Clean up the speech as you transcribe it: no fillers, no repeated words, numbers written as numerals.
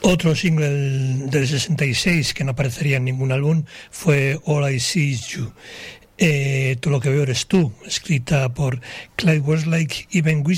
Otro single del 66 que no aparecería en ningún álbum fue All I See Is You. Todo lo que veo eres tú, escrita por Clyde Westlake y Ben Whishaw.